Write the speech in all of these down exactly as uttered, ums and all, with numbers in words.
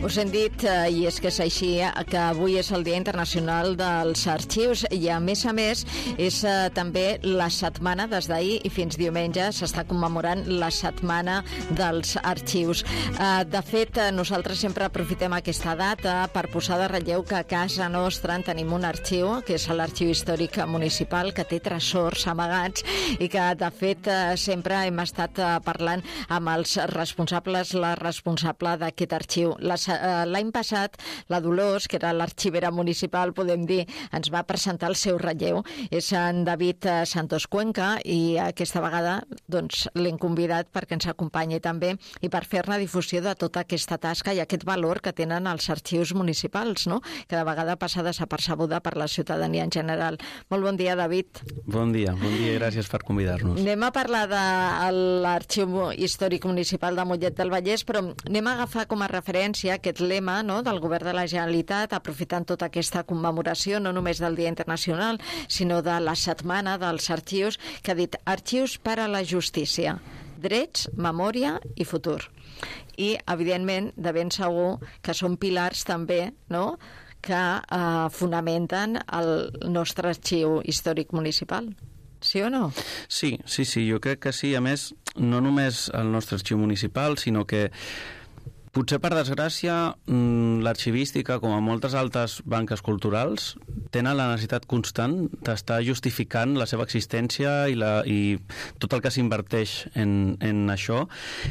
Us hem dit, eh, i és que és així, eh, que avui és el Dia Internacional dels Arxius i a més a més és eh, també la setmana, des d'ahir i fins diumenge s'està commemorant la setmana dels arxius. Eh, de fet, eh, nosaltres sempre aprofitem aquesta data per posar de relleu que a casa nostra en tenim un arxiu, que és l'Arxiu Històric Municipal, que té tresors amagats i que de fet eh, sempre hem estat eh, parlant amb els responsables, la responsable d'aquest arxiu. La L'any passat, la Dolors, que era l'arxivera municipal, podem dir, ens va presentar el seu relleu. És en David Santos Cuenca i aquesta vegada doncs, l'hem convidat perquè ens acompanyi també i per fer-ne difusió de tota aquesta tasca i aquest valor que tenen els arxius municipals, no? Que de vegada passa desapercebuda per la ciutadania en general. Molt bon dia, David. Bon dia, bon dia i gràcies per convidar-nos. Anem a parlar de l'Arxiu Històric Municipal de Mollet del Vallès, però anem a agafar com a referència aquest lema, no?, del Govern de la Generalitat, aprofitant tota aquesta commemoració, no només del Dia Internacional, sinó de la Setmana dels Arxius, que ha dit Arxius per a la Justícia, Drets, Memòria i Futur. I, evidentment, de ben segur que són pilars també, no?, que eh, fonamenten el nostre arxiu històric municipal. Sí o no? Sí, sí, sí, jo crec que sí. A més, no només el nostre arxiu municipal, sinó que potser per desgràcia l'arxivística, com a moltes altres banques culturals, tenen la necessitat constant d'estar justificant la seva existència i, la, i tot el que s'inverteix en, en això.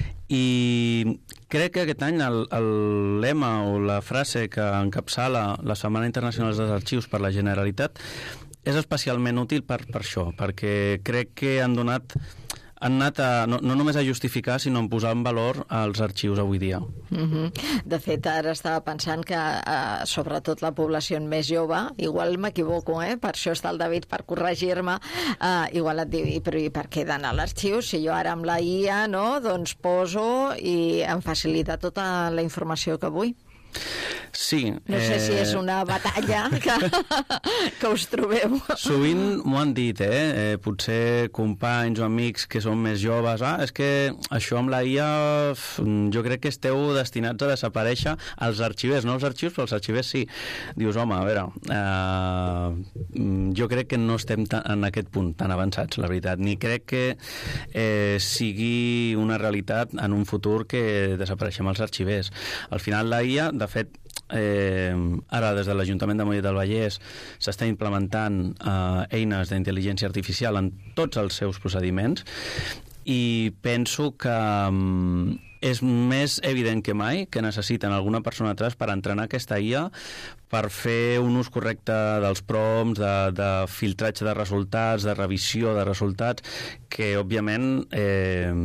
I crec que aquest any el, el lema o la frase que encapçala la Setmana Internacional dels Arxius per la Generalitat és especialment útil per, per això, perquè crec que han donat han anat a, no, no només a justificar, sinó a posar en valor els arxius avui dia. Mm-hmm. De fet, ara estava pensant que eh, sobretot la població més jove, igual m'equivoco, eh? Per això està el David per corregir-me, eh, igual et diu, però i per què d'anar a l'arxiu? Si jo ara amb la I A, no?, doncs poso i em facilita tota la informació que vull. Sí. No sé eh... si és una batalla que, que us trobeu. Sovint m'ho han dit, eh? eh? Potser companys o amics que són més joves, ah, és que això amb la I A jo crec que esteu destinats a desaparèixer els arxivers, no els arxius, però els arxivers sí. Dius, home, a veure, eh, jo crec que no estem en aquest punt tan avançats, la veritat, ni crec que eh, sigui una realitat en un futur que desapareixem els arxivers. Al final la I A, de fet, Eh, ara des de l'Ajuntament de Mollet del Vallès s'està implementant eh, eines d'intel·ligència artificial en tots els seus procediments i penso que um, és més evident que mai que necessiten alguna persona atrás per entrenar aquesta I A per fer un ús correcte dels prompts, de, de filtratge de resultats, de revisió de resultats, que òbviament eh,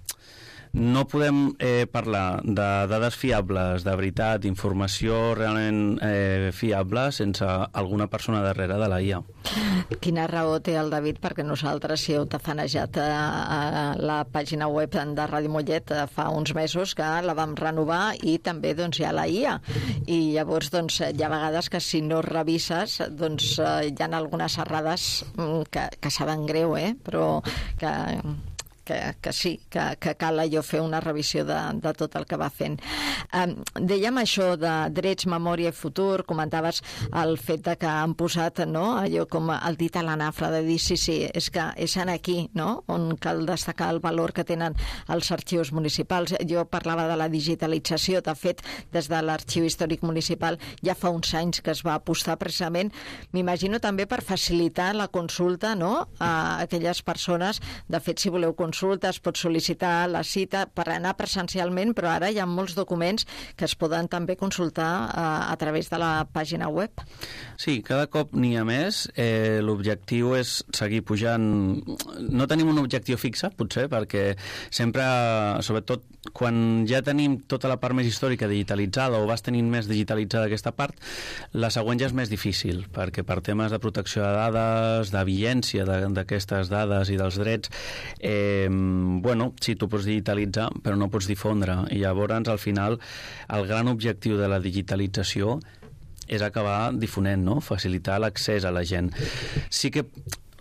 no podem eh, parlar de dades fiables, de veritat, informació realment eh, fiable sense alguna persona darrere de la I A. Quina raó té el David, perquè nosaltres si heu tafanejat a, a la pàgina web de Ràdio Mollet fa uns mesos que la vam renovar i també doncs, hi ha la I A. I llavors doncs, hi ha vegades que si no revises doncs, hi ha algunes errades que, que saben greu, eh? Però que... Que, que sí, que, que cal allò fer una revisió de, de tot el que va fent. Um, dèiem això de drets, memòria i futur, comentaves el fet de que han posat, no?, allò com el dit a la nafra, de dir sí, sí, és que és en aquí, no?, on cal destacar el valor que tenen els arxius municipals. Jo parlava de la digitalització, de fet, des de l'Arxiu Històric Municipal ja fa uns anys que es va apostar precisament, m'imagino també per facilitar la consulta, no?, a aquelles persones. De fet, si voleu consultar consulta, es pot sol·licitar la cita per anar presencialment, però ara hi ha molts documents que es poden també consultar a, a través de la pàgina web. Sí, cada cop n'hi ha més. Eh, l'objectiu és seguir pujant. No tenim un objectiu fixe, potser, perquè sempre, sobretot quan ja tenim tota la part més històrica digitalitzada o vas tenint més digitalitzada aquesta part, la següent ja és més difícil, perquè per temes de protecció de dades, de vigència d'aquestes dades i dels drets, eh, bueno, sí, tu pots digitalitzar, però no pots difondre. I llavors, al final, el gran objectiu de la digitalització és acabar difonent, no?, facilitar l'accés a la gent. Sí que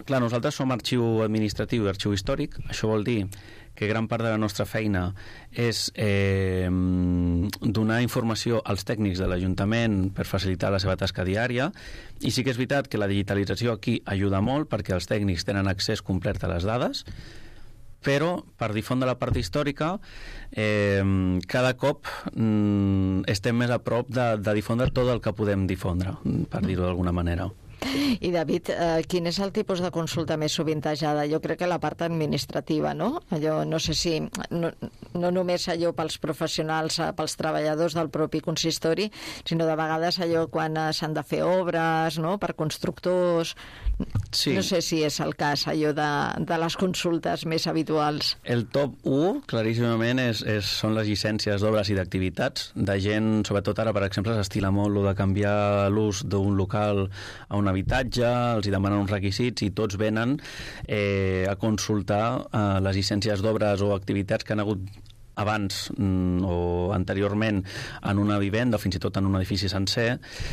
clar, nosaltres som arxiu administratiu i arxiu històric. Això vol dir que gran part de la nostra feina és eh, donar informació als tècnics de l'Ajuntament per facilitar la seva tasca diària, i sí que és veritat que la digitalització aquí ajuda molt perquè els tècnics tenen accés complet a les dades, però per difondre la part històrica eh, cada cop mm, estem més a prop de, de difondre tot el que podem difondre, per dir-ho d'alguna manera. I David, eh, quin és el tipus de consulta més sovintejada? Jo crec que la part administrativa, no? Allò, no sé si, no, no només allò pels professionals, pels treballadors del propi consistori, sinó de vegades allò quan s'han de fer obres, no?, per constructors. Sí. No sé si és el cas, allò de, de les consultes més habituals. El top u, claríssimament, és, és, són les llicències d'obres i d'activitats, de gent, sobretot ara, per exemple, s'estila molt lo de canviar l'ús d'un local a un habitatge, els hi demanen uns requisits i tots venen eh, a consultar eh, les llicències d'obres o activitats que han hagut abans mm, o anteriorment en una vivenda o fins i tot en un edifici sencer,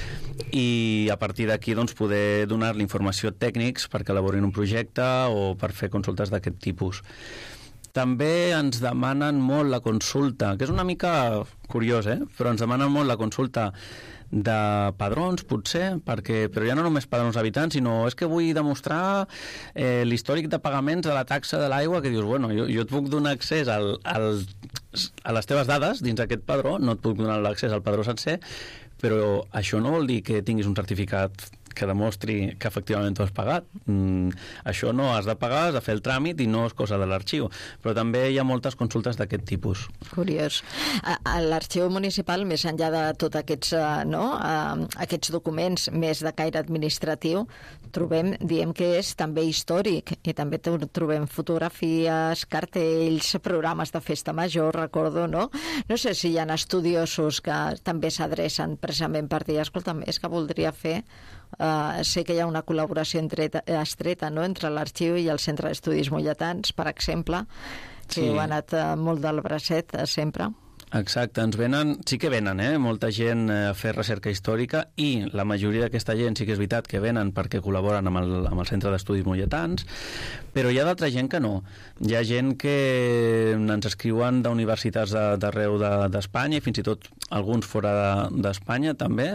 i a partir d'aquí doncs, poder donar l'informació a tècnics perquè elaborin un projecte o per fer consultes d'aquest tipus. També ens demanen molt la consulta, que és una mica curiós, eh? Però ens demanen molt la consulta de padrons, potser, perquè, però ja no només padrons habitants, sinó és que vull demostrar eh, l'històric de pagaments de la taxa de l'aigua, que dius, bueno, jo, jo et puc donar accés al, al, a les teves dades dins d'aquest padró, no et puc donar l'accés al padró sencer, però això no vol dir que tinguis un certificat que demostri que efectivament tu has pagat. Mm, això no, has de pagar, has de fer el tràmit i no és cosa de l'arxiu. Però també hi ha moltes consultes d'aquest tipus. Curiós. A, a l'arxiu municipal, més enllà de tots aquests, uh, no, uh, aquests documents més de caire administratiu, trobem, diem que és també històric, i també trobem fotografies, cartells, programes de festa major, recordo, no? No sé si hi ha estudiosos que també s'adrecen precisament per dir, escolta'm, és que voldria fer Uh, sé que hi ha una col·laboració entreta, estreta, no?, entre l'arxiu i el Centre d'Estudis Molletans, per exemple, que sí. Heu anat uh, molt del bracet uh, sempre. Exacte, ens venen, sí que venen, eh? Molta gent a fer recerca històrica, i la majoria d'aquesta gent sí que és veritat que venen perquè col·laboren amb el, amb el Centre d'Estudis Molletans, però hi ha d'altra gent que no. Hi ha gent que ens escriuen d'universitats d'arreu d'Espanya, i fins i tot alguns fora d'Espanya també,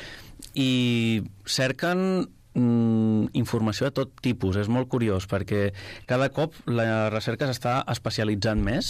i cerquen mm, informació de tot tipus. És molt curiós perquè cada cop la recerca s'està especialitzant més,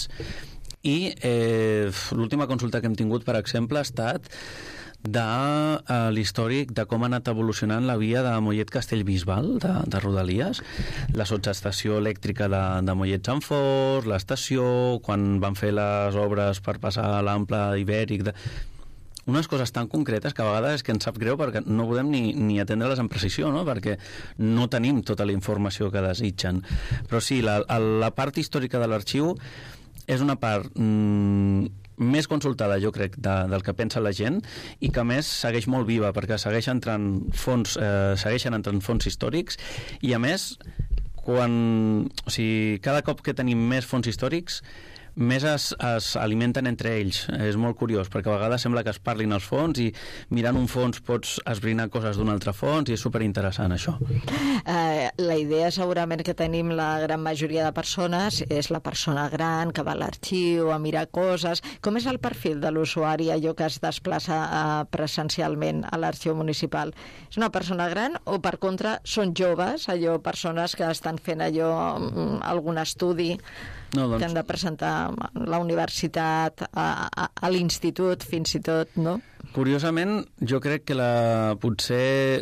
i eh, l'última consulta que hem tingut, per exemple, ha estat de eh, l'històric de com ha anat evolucionant la via de Mollet-Castellbisbal, de, de Rodalies, la sotsestació elèctrica de, de Mollet-Sant-Fos, l'estació, quan van fer les obres per passar a l'ample ibèric... De... unes coses tan concretes que a vegades és que ens sap greu perquè no podem ni, ni atendre-les amb precisió, no? Perquè no tenim tota la informació que desitgen. Però sí, la, la part històrica de l'arxiu és una part mm, més consultada, jo crec, de, del que pensa la gent, i que més segueix molt viva, perquè segueix entrant fons, eh, segueixen entrant fons històrics, i a més, quan, o sigui, cada cop que tenim més fons històrics, més es, es alimenten entre ells. És molt curiós, perquè a vegades sembla que es parlin els fons i mirant un fons pots esbrinar coses d'un altre fons, i és superinteressant això. Uh, la idea segurament que tenim la gran majoria de persones és la persona gran que va a l'arxiu a mirar coses. Com és el perfil de l'usuari, allò que es desplaça uh, presencialment a l'arxiu municipal? És una persona gran o, per contra, són joves, allò, persones que estan fent allò, um, algun estudi... No, doncs... que han de presentar a la universitat, a, a, a l'institut, fins i tot, no? Curiosament, jo crec que la, potser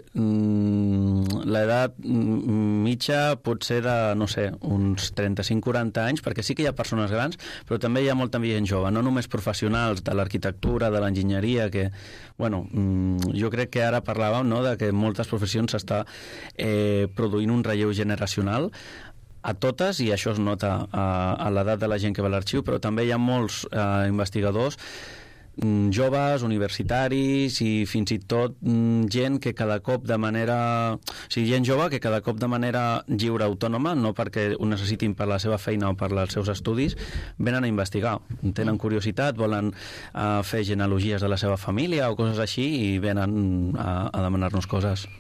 mm, l'edat mitja pot ser de, no sé, uns trenta-cinc a quaranta anys, perquè sí que hi ha persones grans, però també hi ha molta gent jove, no només professionals de l'arquitectura, de l'enginyeria, que, bueno, mm, jo crec que ara parlàvem, no?, de que moltes professions s'està eh, produint un relleu generacional a totes, i això es nota a, a l'edat de la gent que va a l'arxiu, però també hi ha molts eh, investigadors mm, joves, universitaris, i fins i tot mm, gent que cada cop de manera... O sigui, gent jove que cada cop de manera lliure, autònoma, no perquè ho necessitin per la seva feina o per als seus estudis, venen a investigar. Tenen curiositat, volen eh, fer genealogies de la seva família o coses així, i venen a, a demanar-nos coses.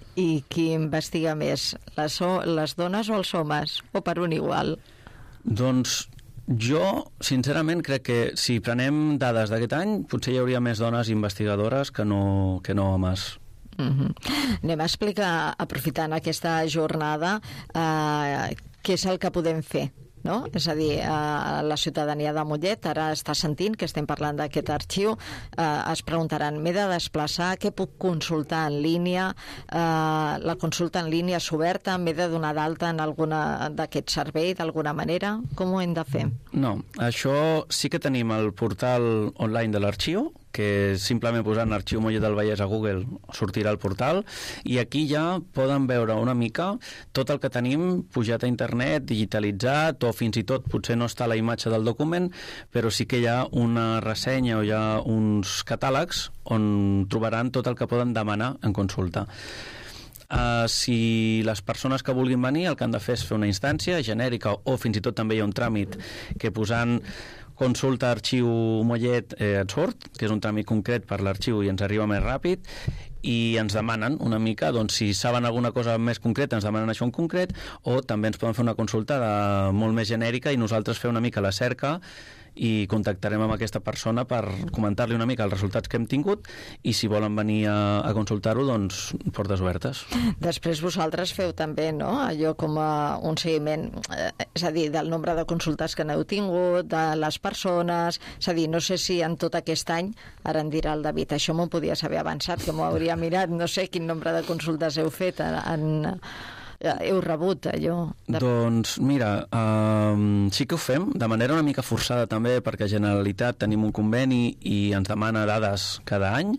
I qui investiga més? Les, so les dones o els homes? O per un igual? Doncs jo, sincerament, crec que si prenem dades d'aquest any, potser hi hauria més dones investigadores que no, que no homes. Mm-hmm. Anem a explicar, aprofitant aquesta jornada, eh, què és el que podem fer, no? És a dir, eh, la ciutadania de Mollet ara està sentint que estem parlant d'aquest arxiu, eh, es preguntaran, m'he de desplaçar, què puc consultar en línia, eh, la consulta en línia és oberta, m'he de donar d'alta en alguna d'aquest servei d'alguna manera, com ho hem de fer? No, això sí que tenim el portal online de l'arxiu, que simplement posant Arxiu Mollet del Vallès a Google sortirà el portal, i aquí ja poden veure una mica tot el que tenim pujat a internet, digitalitzat, o fins i tot potser no està la imatge del document, però sí que hi ha una ressenya o hi ha uns catàlegs on trobaran tot el que poden demanar en consulta. Uh, si les persones que vulguin venir el que han de fer és fer una instància genèrica, o fins i tot també hi ha un tràmit que posant consulta arxiu Mollet eh, et surt, que és un tràmit concret per l'arxiu i ens arriba més ràpid, i ens demanen una mica, doncs si saben alguna cosa més concreta ens demanen això en concret, o també ens poden fer una consulta de, molt més genèrica, i nosaltres fer una mica la cerca i contactarem amb aquesta persona per comentar-li una mica els resultats que hem tingut, i si volen venir a, a consultar-ho, doncs portes obertes. Després vosaltres feu també, no?, allò com a un seguiment, eh, és a dir, del nombre de consultes que n'heu tingut, de les persones, és a dir, no sé si en tot aquest any, ara em dirà el David, això m'ho podies haver avançat, que m'ho hauria mirat, no sé quin nombre de consultes heu fet en... en heu rebut allò? De... Doncs mira, um, sí que ho fem, de manera una mica forçada també, perquè a Generalitat tenim un conveni i ens demana dades cada any.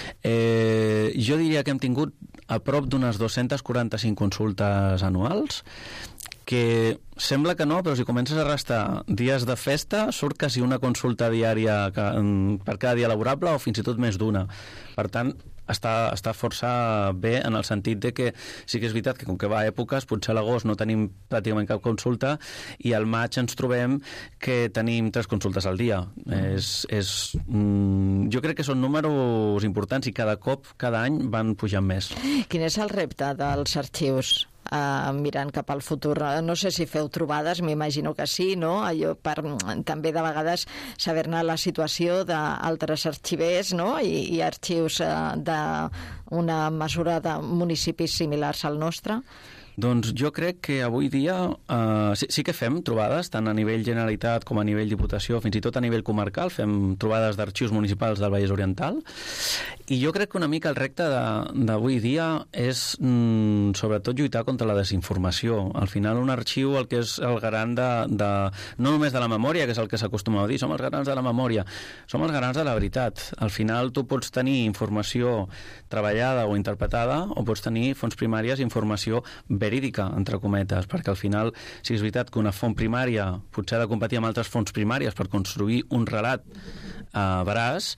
Eh, jo diria que hem tingut a prop d'unes dues-centes quaranta-cinc consultes anuals, que sembla que no, però si comences a restar dies de festa, surt quasi una consulta diària per cada dia laborable, o fins i tot més d'una. Per tant, està, està força bé en el sentit de que sí que és veritat que com que va a èpoques, potser a l'agost no tenim pràcticament cap consulta, i al maig ens trobem que tenim tres consultes al dia. Mm. És, és, mm, jo crec que són números importants, i cada cop, cada any, van pujant més. Quin és el repte dels arxius? Uh, mirant cap al futur, no sé si feu trobades, m'imagino que sí, no? Allò per també de vegades saber-ne la situació d'altres arxivers, no? I, i arxius uh, d'una mesura de municipis similars al nostre. Doncs jo crec que avui dia eh, sí, sí que fem trobades, tant a nivell Generalitat com a nivell Diputació, fins i tot a nivell comarcal, fem trobades d'arxius municipals del Vallès Oriental, i jo crec que una mica el repte d'avui dia és mm, sobretot lluitar contra la desinformació. Al final un arxiu el que és el garant de, de no només de la memòria, que és el que s'acostuma a dir, som els garants de la memòria, som els garants de la veritat. Al final tu pots tenir informació treballada o interpretada, o pots tenir fonts primàries i informació verídica, entre cometes, perquè al final sí que és veritat que una font primària potser ha de competir amb altres fonts primàries per construir un relat eh, veraç,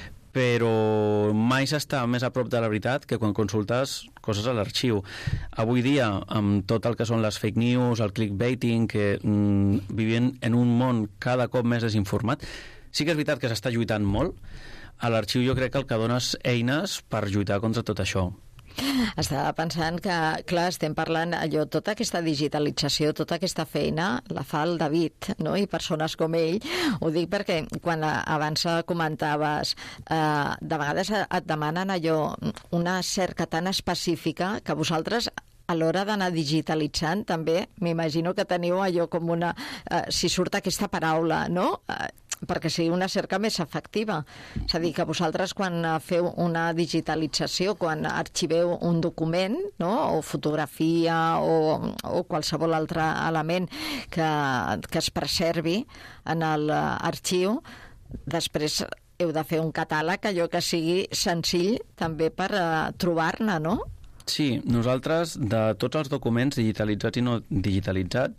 però mai s'està més a prop de la veritat que quan consultes coses a l'arxiu. Avui dia, amb tot el que són les fake news, el clickbaiting, que mm, vivim en un món cada cop més desinformat, sí que és veritat que s'està lluitant molt. A l'arxiu jo crec que el que dones eines per lluitar contra tot això. Estava pensant que, clar, estem parlant allò, tota aquesta digitalització, tota aquesta feina la fa el David, no? I persones com ell. Ho dic perquè quan abans comentaves, eh, de vegades et demanen allò, una cerca tan específica que vosaltres a l'hora d'anar digitalitzant també m'imagino que teniu allò com una... Eh, si surt aquesta paraula, no? Eh, perquè sigui una cerca més efectiva. És a dir, que vosaltres quan feu una digitalització, quan arxiveu un document, no? O fotografia o, o qualsevol altre element que, que es preservi en l'arxiu, després heu de fer un catàleg, allò que sigui senzill també per uh, trobar-ne, no? Sí, nosaltres, de tots els documents digitalitzats i no digitalitzats,